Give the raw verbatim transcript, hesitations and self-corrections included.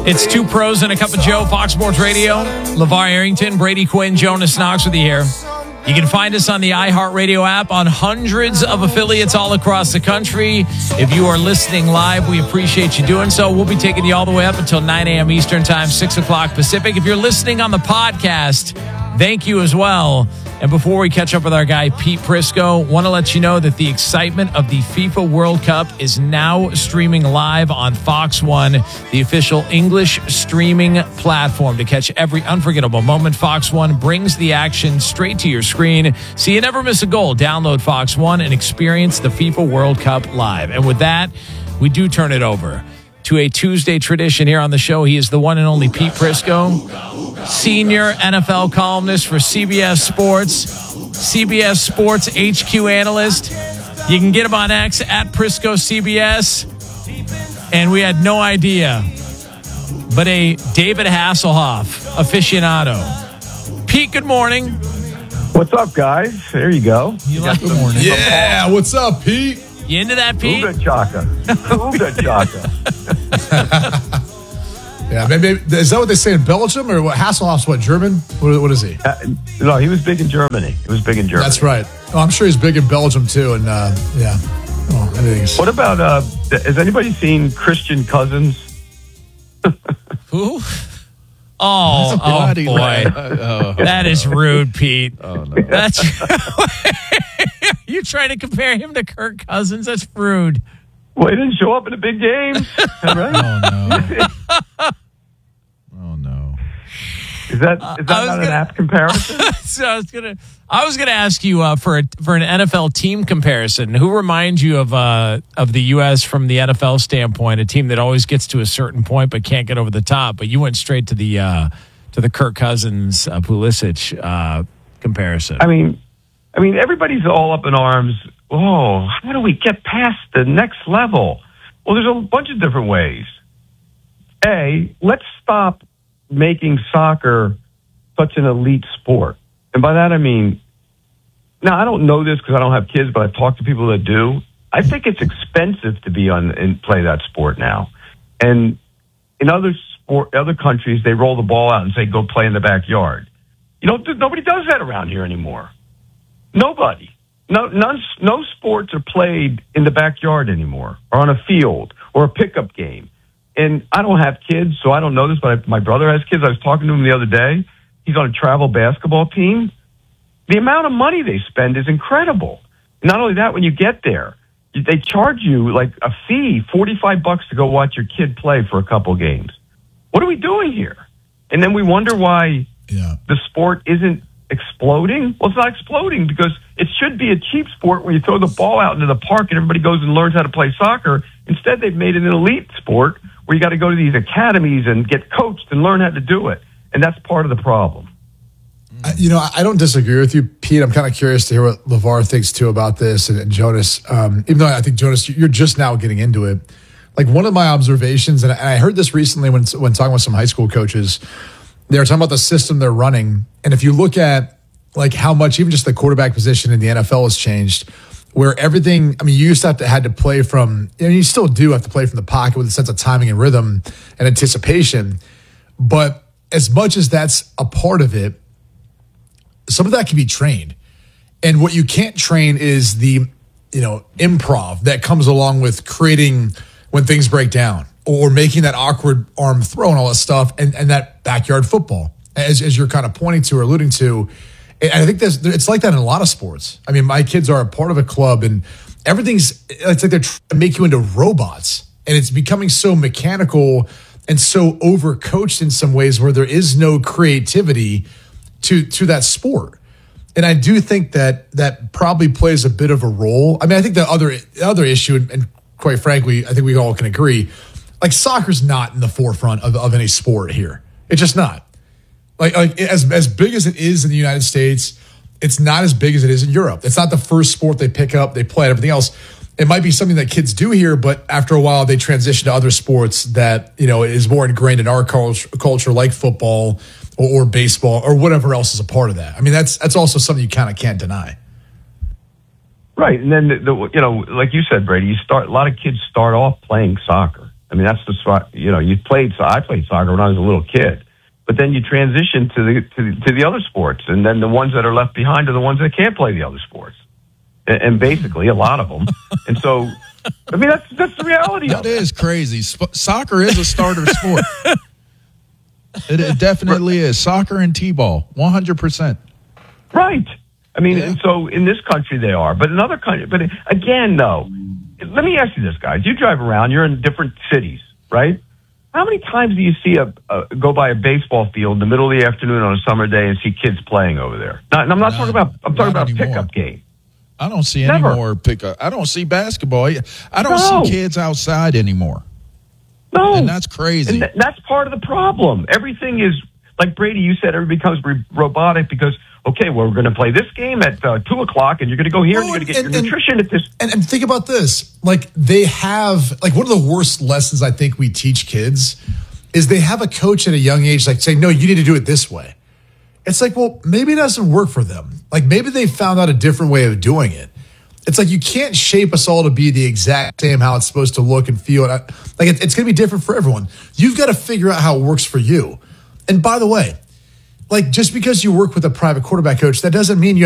It's Two Pros and a Cup of Joe, Fox Sports Radio. LeVar Arrington, Brady Quinn, Jonas Knox with you here. You can find us on the iHeartRadio app on hundreds of affiliates all across the country. If you are listening live, we appreciate you doing so. We'll be taking you all the way up until nine a.m. Eastern Time, six o'clock Pacific. If you're listening on the podcast, thank you as well. And before we catch up with our guy, Pete Prisco, want to let you know that the excitement of the FIFA World Cup is now streaming live on Fox One, the official English streaming platform. To catch every unforgettable moment, Fox One brings the action straight to your screen, so you never miss a goal. Download Fox One and experience the FIFA World Cup live. And with that, we do turn it over to a Tuesday tradition here on the show. He is the one and only Pete Prisco, senior N F L columnist for C B S Sports, C B S Sports H Q analyst. You can get him on X at Prisco C B S. And we had no idea, but a David Hasselhoff aficionado. Pete, good morning. What's up, guys? There you go. You like good morning. Yeah, what's up, Pete? You into that, Pete? Uga Chaka. Uga Chaka. Yeah, maybe is that what they say in Belgium, or what? Hasselhoff's what, German? What, what is he? Uh, no, he was big in Germany. He was big in Germany. That's right. Oh, I'm sure he's big in Belgium too, and uh, yeah. Oh, anything's... What about? Uh, has anybody seen Christian Cousins? Who? Oh, oh boy, oh, that is rude, Pete. Oh no, that's you trying to compare him to Kirk Cousins? That's rude. Well, he didn't show up in the big games. Right? Oh no. Oh no. Is that is that not gonna, an apt comparison? so I was gonna I was gonna ask you uh, for a, for an N F L team comparison. Who reminds you of uh, of the U S from the N F L standpoint? A team that always gets to a certain point but can't get over the top. But you went straight to the uh, to the Kirk Cousins uh, Pulisic uh, comparison. I mean, I mean, everybody's all up in arms. Oh, how do we get past the next level? Well, there's a bunch of different ways. A, let's stop making soccer such an elite sport. And by that I mean, now I don't know this because I don't have kids, but I've talked to people that do. I think it's expensive to be on and play that sport now. And in other sport, other countries, they roll the ball out and say, go play in the backyard. You know, nobody does that around here anymore. Nobody. No, none, no sports are played in the backyard anymore, or on a field, or a pickup game. And I don't have kids, so I don't know this, but I, my brother has kids. I was talking to him the other day. He's on a travel basketball team. The amount of money they spend is incredible. Not only that, when you get there, they charge you like a fee, forty-five bucks to go watch your kid play for a couple games. What are we doing here? And then we wonder why yeah. the sport isn't exploding. Well, it's not exploding because it should be a cheap sport where you throw the ball out into the park and everybody goes and learns how to play soccer. Instead, they've made it an elite sport where you got to go to these academies and get coached and learn how to do it. And that's part of the problem. I, you know, I don't disagree with you, Pete. I'm kind of curious to hear what LeVar thinks too about this, and, and Jonas. Um, even though I think Jonas, you're just now getting into it. Like one of my observations, and I heard this recently when when talking with some high school coaches. They were talking about the system they're running. And if you look at like how much even just the quarterback position in the N F L has changed, where everything, I mean, you used to have to had to play from, and you still do have to play from the pocket with a sense of timing and rhythm and anticipation. But as much as that's a part of it, some of that can be trained. And what you can't train is the, you know, improv that comes along with creating when things break down, or making that awkward arm throw and all that stuff, and, and that backyard football, as, as you're kind of pointing to or alluding to. And I think there's, it's like that in a lot of sports. I mean, my kids are a part of a club, and everything's, it's like they're trying to make you into robots, and it's becoming so mechanical and so overcoached in some ways where there is no creativity to to that sport. And I do think that that probably plays a bit of a role. I mean, I think the other the other issue, and, and quite frankly, I think we all can agree, like soccer's not in the forefront of, of any sport here. It's just not. Like, like as as big as it is in the United States, it's not as big as it is in Europe. It's not the first sport they pick up, they play, and everything else. It might be something that kids do here, but after a while they transition to other sports that, you know, is more ingrained in our culture, culture like football or, or baseball or whatever else is a part of that. I mean, that's that's also something you kind of can't deny. Right, and then the, the you know, like you said, Brady, you start a lot of kids start off playing soccer. I mean, that's the spot. You know, you played. So I played soccer when I was a little kid, but then you transition to the to, the- to the other sports, and then the ones that are left behind are the ones that can't play the other sports, and, and basically a lot of them. And so, I mean, that's that's the reality. That of it. is crazy. Sp- soccer is a starter sport. It, it definitely is. Soccer and T-ball, one hundred percent. Right. I mean, Yeah. and so in this country they are, but in other countries, but again, though, let me ask you this, guys. You drive around, you're in different cities, right? How many times do you see a, a go by a baseball field in the middle of the afternoon on a summer day and see kids playing over there? Not, and I'm not Not- talking about, I'm talking not about a anymore. pickup game. I don't see any Never. more pickup. I don't see basketball. I don't No. see kids outside anymore. No. And that's crazy. And th- that's part of the problem. Everything is, like Brady, you said, everything becomes re- robotic because, okay, well, we're going to play this game at uh, two o'clock and you're going to go here Well, and you're going to get and- your and- nutrition at this. And, and think about this. Like, they have, like, one of the worst lessons I think we teach kids is they have a coach at a young age, like, saying, no, you need to do it this way. It's like, well, maybe it doesn't work for them. Like, maybe they found out a different way of doing it. It's like you can't shape us all to be the exact same how it's supposed to look and feel. And I, like, it, it's going to be different for everyone. You've got to figure out how it works for you. And by the way, like, just because you work with a private quarterback coach, that doesn't mean you